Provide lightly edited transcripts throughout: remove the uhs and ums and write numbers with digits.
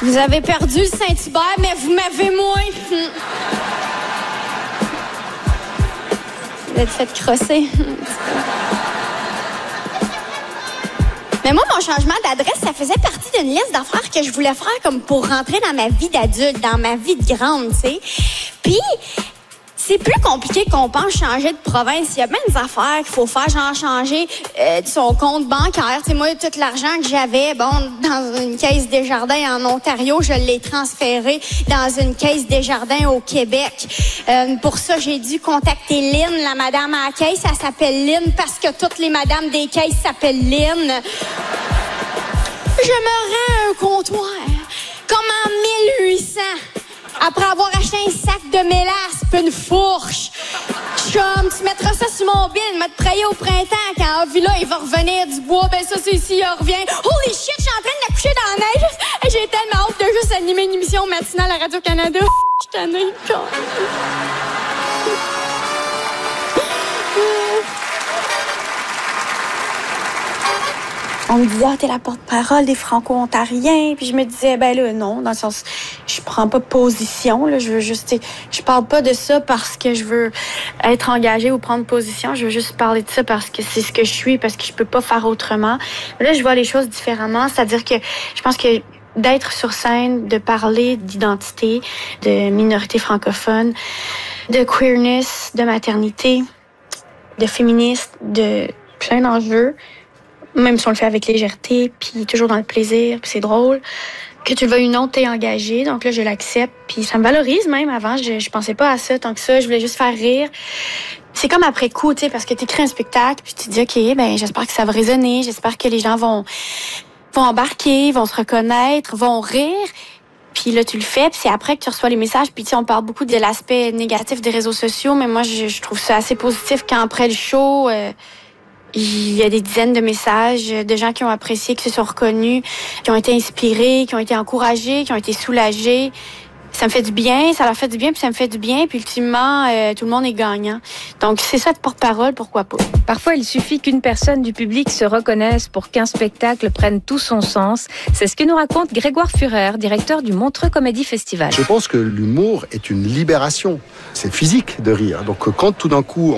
Vous avez perdu le Saint-Hubert, mais vous m'avez moins. Vous êtes fait crosser. Mais moi, mon changement d'adresse, ça faisait partie d'une liste d'affaires que je voulais faire comme pour rentrer dans ma vie d'adulte, dans ma vie de grande, tu sais. Puis, c'est plus compliqué qu'on pense changer de province. Il y a bien des affaires qu'il faut faire, genre changer de son compte bancaire. Tu sais, moi, tout l'argent que j'avais, dans une caisse Desjardins en Ontario, je l'ai transféré dans une caisse Desjardins au Québec. Pour ça, j'ai dû contacter Lynn, la madame à la caisse. Elle s'appelle Lynn parce que toutes les madames des caisses s'appellent Lynn. Je me rends un comptoir comme en 1800. Après avoir acheté un sac de mélasse pis une fourche. Chum, tu mettras ça sur mon bill, m'a te prayer au printemps. Quand Ovula, il va revenir du bois, ben ça, c'est ici, il revient. Holy shit, je suis en train de l'accoucher dans la neige. J'ai tellement hâte de juste animer une émission matinale à Radio-Canada. Je suis tannée. On me disait, t'es la porte-parole des Franco-Ontariens. Puis je me disais, ben là, non, dans le sens, je prends pas position, là. Je veux juste, je parle pas de ça parce que je veux être engagée ou prendre position. Je veux juste parler de ça parce que c'est ce que je suis, parce que je peux pas faire autrement. Mais là, je vois les choses différemment. C'est-à-dire que je pense que d'être sur scène, de parler d'identité, de minorité francophone, de queerness, de maternité, de féministe, de plein d'enjeux, même si on le fait avec légèreté, puis toujours dans le plaisir, puis c'est drôle. Que tu le veuilles ou non, t'es engagé. Donc là, je l'accepte. Puis ça me valorise même. Avant, je pensais pas à ça tant que ça. Je voulais juste faire rire. C'est comme après coup, tu sais, parce que t'écris un spectacle, puis tu te dis, OK, ben j'espère que ça va résonner. J'espère que les gens vont embarquer, vont se reconnaître, vont rire. Puis là, tu le fais, puis c'est après que tu reçois les messages. Puis tu sais, on parle beaucoup de l'aspect négatif des réseaux sociaux, mais moi, je trouve ça assez positif quand après le show... il y a des dizaines de messages de gens qui ont apprécié, qui se sont reconnus, qui ont été inspirés, qui ont été encouragés, qui ont été soulagés. Ça me fait du bien, ça leur fait du bien, puis ça me fait du bien, puis ultimement, tout le monde est gagnant. Donc, c'est ça de porte-parole, pourquoi pas. Parfois, il suffit qu'une personne du public se reconnaisse pour qu'un spectacle prenne tout son sens. C'est ce que nous raconte Grégoire Führer, directeur du Montreux Comedy Festival. Je pense que l'humour est une libération. C'est physique de rire. Donc, quand tout d'un coup,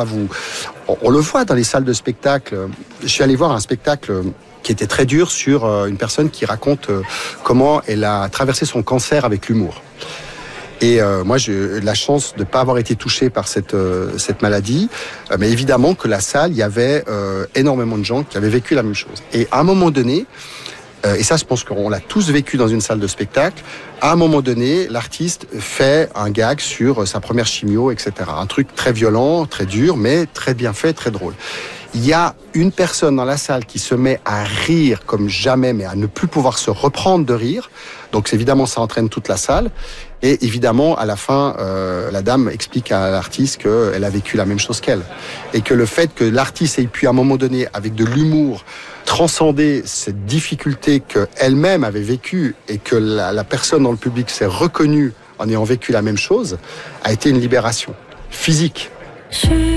on le voit dans les salles de spectacle. Je suis allé voir un spectacle qui était très dur sur une personne qui raconte comment elle a traversé son cancer avec l'humour. Et moi, j'ai eu la chance de ne pas avoir été touché par cette maladie. Mais évidemment que la salle, il y avait énormément de gens qui avaient vécu la même chose. Et à un moment donné, et ça, je pense qu'on l'a tous vécu dans une salle de spectacle, à un moment donné, l'artiste fait un gag sur sa première chimio, etc. Un truc très violent, très dur, mais très bien fait, très drôle. Il y a une personne dans la salle qui se met à rire comme jamais, mais à ne plus pouvoir se reprendre de rire. Donc évidemment, ça entraîne toute la salle. Et évidemment, à la fin, la dame explique à l'artiste qu'elle a vécu la même chose qu'elle. Et que le fait que l'artiste ait pu, à un moment donné, avec de l'humour, transcender cette difficulté qu'elle-même avait vécue et que la personne dans le public s'est reconnue en ayant vécu la même chose, a été une libération physique.